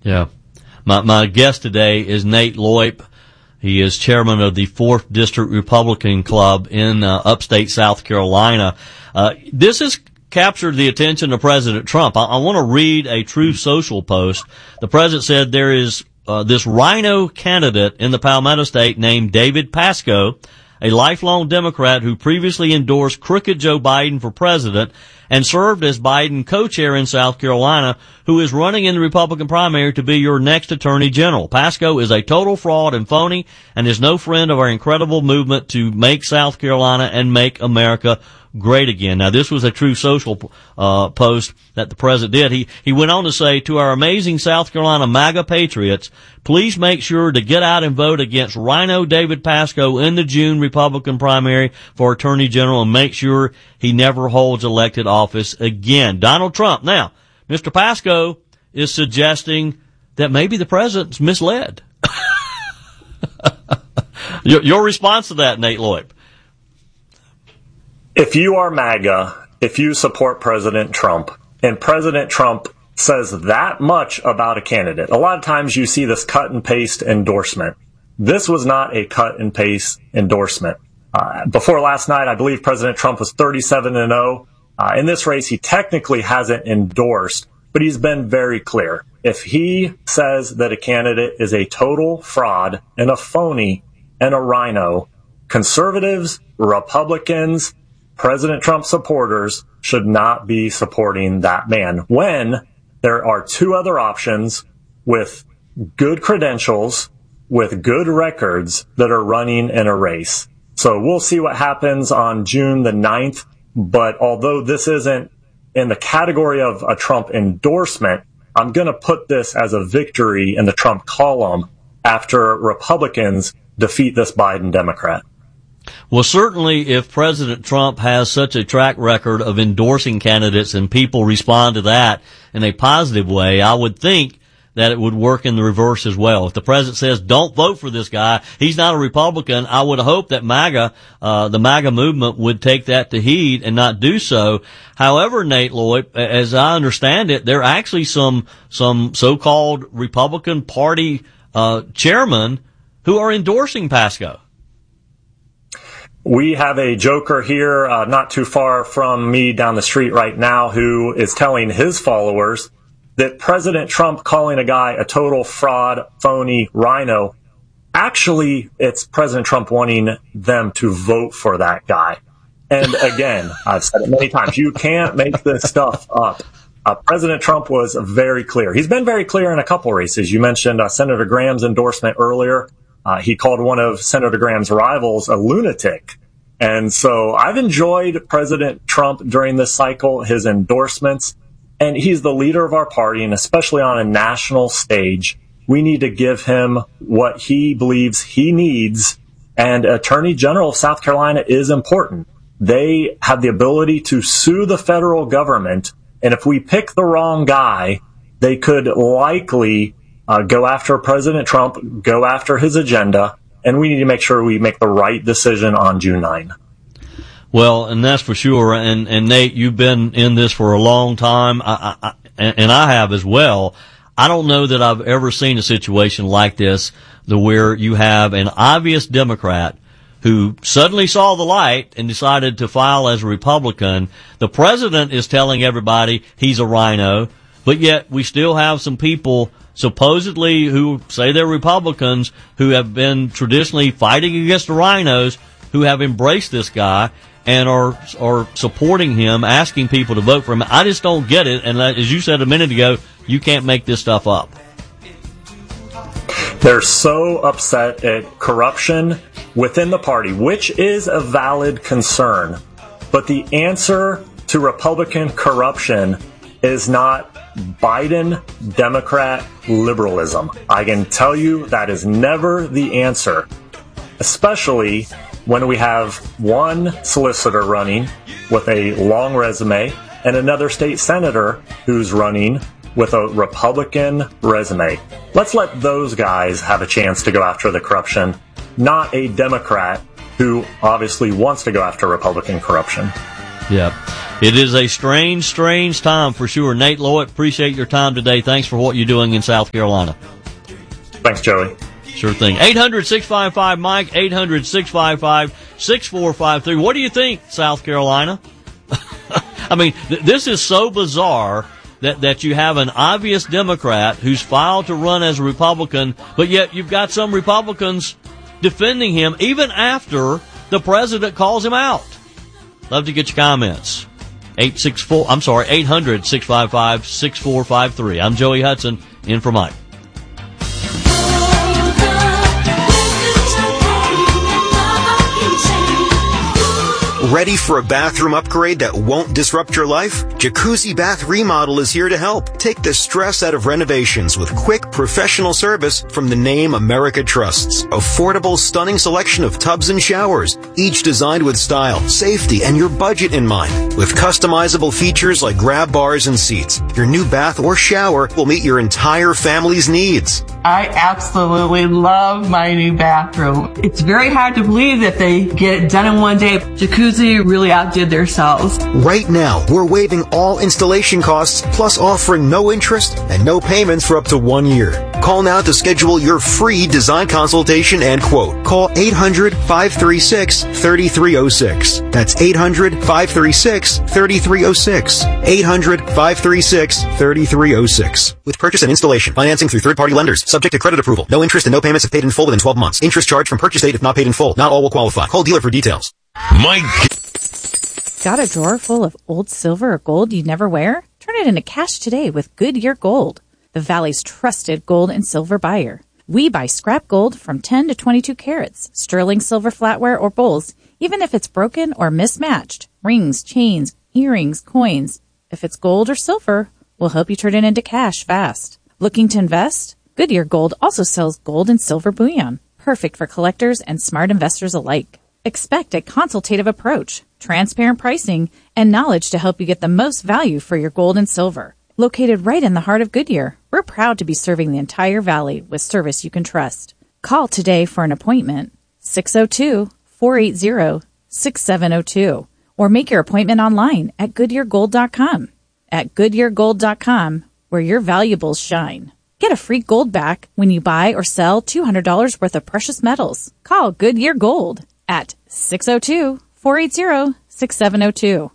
Yeah. My guest today is Nate Loip. He is chairman of the 4th District Republican Club in upstate South Carolina. This has captured the attention of President Trump. I want to read a Truth Social post. The president said there is this rhino candidate in the Palmetto State named David Pasco, a lifelong Democrat who previously endorsed crooked Joe Biden for president and served as Biden co-chair in South Carolina, who is running in the Republican primary to be your next attorney general. Pasco is a total fraud and phony and is no friend of our incredible movement to make South Carolina and make America great again. Now, this was a Truth Social post that the president did. He went on to say, to our amazing South Carolina MAGA patriots, please make sure to get out and vote against Rhino David Pasco in the June Republican primary for Attorney General and make sure he never holds elected office again. Donald Trump. Now, Mr. Pasco is suggesting that maybe the president's misled. Your response to that, Nate Loip? If you are MAGA, if you support President Trump, and President Trump says that much about a candidate, a lot of times you see this cut and paste endorsement. This was not a cut and paste endorsement. Before last night, I believe President Trump was 37-0. In this race, he technically hasn't endorsed, but he's been very clear. If he says that a candidate is a total fraud and a phony and a rhino, conservatives, Republicans, President Trump supporters should not be supporting that man when there are two other options with good credentials, with good records that are running in a race. So we'll see what happens on June the 9th. But although this isn't in the category of a Trump endorsement, I'm going to put this as a victory in the Trump column after Republicans defeat this Biden Democrat. Well, certainly if President Trump has such a track record of endorsing candidates and people respond to that in a positive way, I would think that it would work in the reverse as well. If the president says, don't vote for this guy, he's not a Republican, I would hope that MAGA, the MAGA movement would take that to heed and not do so. However, Nate Loip, as I understand it, there are actually some so-called Republican Party, chairmen who are endorsing Pasco. We have a joker here, not too far from me down the street right now, who is telling his followers that President Trump calling a guy a total fraud, phony, rhino, actually, it's President Trump wanting them to vote for that guy. And again, I've said it many times, you can't make this stuff up. President Trump was very clear. He's been very clear in a couple races. You mentioned Senator Graham's endorsement earlier. He called one of Senator Graham's rivals a lunatic. And so I've enjoyed President Trump during this cycle, his endorsements. And he's the leader of our party, and especially on a national stage, we need to give him what he believes he needs. And Attorney General of South Carolina is important. They have the ability to sue the federal government. And if we pick the wrong guy, they could likely go after President Trump, go after his agenda. And we need to make sure we make the right decision on June 9. Well, and that's for sure. And Nate, you've been in this for a long time, and I have as well. I don't know that I've ever seen a situation like this, where you have an obvious Democrat who suddenly saw the light and decided to file as a Republican. The president is telling everybody he's a rhino, but yet we still have some people supposedly who say they're Republicans who have been traditionally fighting against the rhinos, who have embraced this guy and are supporting him, asking people to vote for him. I just don't get it. And as you said a minute ago, you can't make this stuff up. They're so upset at corruption within the party, which is a valid concern. But the answer to Republican corruption is not Biden Democrat liberalism. I can tell you that is never the answer, especially when we have one solicitor running with a long resume and another state senator who's running with a Republican resume. Let's let those guys have a chance to go after the corruption, not a Democrat who obviously wants to go after Republican corruption. Yeah. It is a strange, strange time for sure. Nate Loipp, appreciate your time today. Thanks for what you're doing in South Carolina. Thanks, Joey. Sure thing. 800-655-MIKE, 800-655-6453. What do you think, South Carolina? I mean, this is so bizarre that you have an obvious Democrat who's filed to run as a Republican, but yet you've got some Republicans defending him even after the president calls him out. Love to get your comments. 800-655-6453. I'm Joey Hudson, in for Mike. Ready for a bathroom upgrade that won't disrupt your life? Jacuzzi Bath Remodel is here to help. Take the stress out of renovations with quick, professional service from the name America trusts. Affordable, stunning selection of tubs and showers, each designed with style, safety, and your budget in mind. With customizable features like grab bars and seats, your new bath or shower will meet your entire family's needs. I absolutely love my new bathroom. It's very hard to believe that they get it done in one day. Jacuzzi really outdid themselves. Right now, we're waiving all installation costs, plus offering no interest and no payments for up to 1 year. Call now to schedule your free design consultation and quote. Call 800-536-3306. That's 800-536-3306. 800-536-3306. With purchase and installation, financing through third-party lenders, subject to credit approval. No interest and no payments if paid in full within 12 months. Interest charged from purchase date if not paid in full. Not all will qualify. Call dealer for details. Mike. Got a drawer full of old silver or gold you never wear? Turn it into cash today with Goodyear Gold, the Valley's trusted gold and silver buyer. We buy scrap gold from 10 to 22 carats, sterling silver flatware or bowls, even if it's broken or mismatched. Rings, chains, earrings, coins. If it's gold or silver, we'll help you turn it into cash fast. Looking to invest? Goodyear Gold also sells gold and silver bullion, perfect for collectors and smart investors alike. Expect a consultative approach, transparent pricing, and knowledge to help you get the most value for your gold and silver. Located right in the heart of Goodyear, we're proud to be serving the entire valley with service you can trust. Call today for an appointment, 602-480-6702, or make your appointment online at GoodyearGold.com. At GoodyearGold.com, where your valuables shine. Get a free gold back when you buy or sell $200 worth of precious metals. Call Goodyear Gold at 602-480-6702.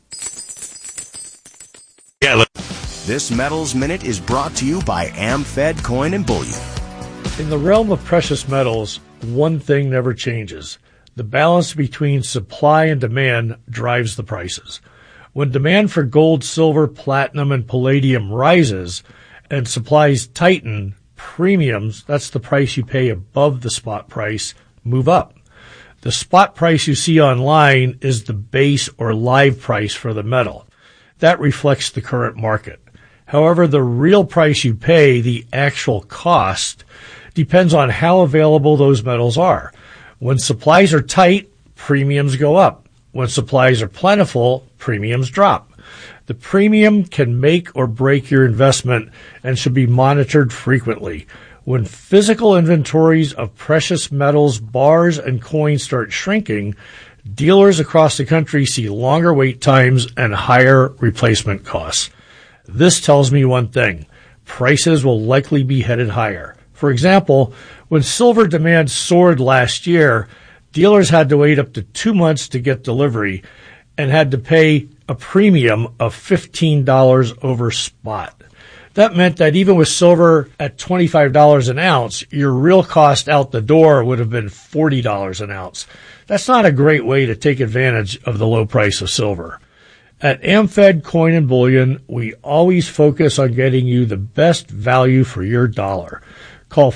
This Metals Minute is brought to you by AmFed Coin and Bullion. In the realm of precious metals, one thing never changes. The balance between supply and demand drives the prices. When demand for gold, silver, platinum, and palladium rises and supplies tighten, premiums, that's the price you pay above the spot price, move up. The spot price you see online is the base or live price for the metal. That reflects the current market. However, the real price you pay, the actual cost, depends on how available those metals are. When supplies are tight, premiums go up. When supplies are plentiful, premiums drop. The premium can make or break your investment and should be monitored frequently. When physical inventories of precious metals, bars, and coins start shrinking, dealers across the country see longer wait times and higher replacement costs. This tells me one thing. Prices will likely be headed higher. For example, when silver demand soared last year, dealers had to wait up to 2 months to get delivery and had to pay a premium of $15 over spot. That meant that even with silver at $25 an ounce, your real cost out the door would have been $40 an ounce. That's not a great way to take advantage of the low price of silver. At AmFed Coin and Bullion, we always focus on getting you the best value for your dollar. Call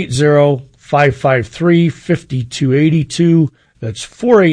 480-553-5282. That's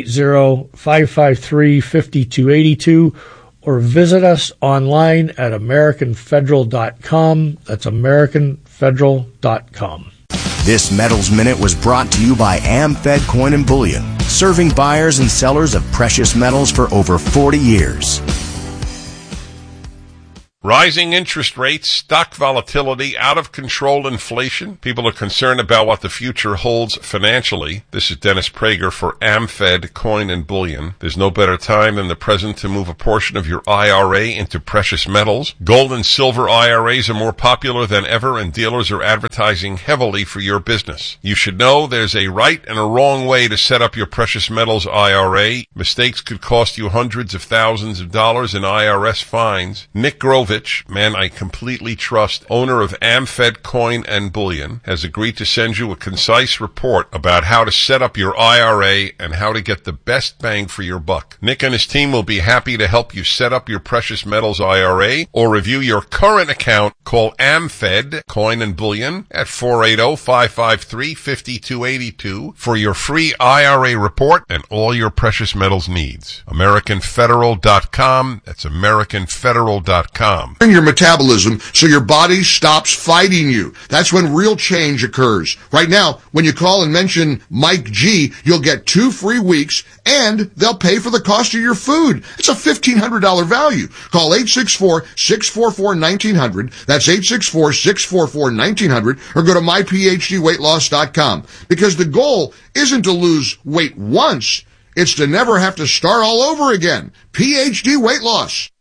480-553-5282. Or visit us online at AmericanFederal.com. That's AmericanFederal.com. This Metals Minute was brought to you by AmFed Coin and Bullion, serving buyers and sellers of precious metals for over 40 years. Rising interest rates, stock volatility, out-of-control inflation. People are concerned about what the future holds financially. This is Dennis Prager for AmFed Coin and Bullion. There's no better time than the present to move a portion of your IRA into precious metals. Gold and silver IRAs are more popular than ever, and dealers are advertising heavily for your business. You should know there's a right and a wrong way to set up your precious metals IRA. Mistakes could cost you hundreds of thousands of dollars in IRS fines. Nick Grove, man I completely trust, owner of AmFed Coin and Bullion, has agreed to send you a concise report about how to set up your IRA and how to get the best bang for your buck. Nick and his team will be happy to help you set up your precious metals IRA or review your current account. Call AmFed Coin and Bullion at 480-553-5282 for your free IRA report and all your precious metals needs. AmericanFederal.com. That's AmericanFederal.com. Your metabolism so your body stops fighting you. That's when real change occurs. Right now, when you call and mention Mike G, you'll get 2 free weeks and they'll pay for the cost of your food. It's a $1,500 value. Call 864-644-1900. That's 864-644-1900 or go to myphdweightloss.com, because the goal isn't to lose weight once. It's to never have to start all over again. PhD Weight Loss.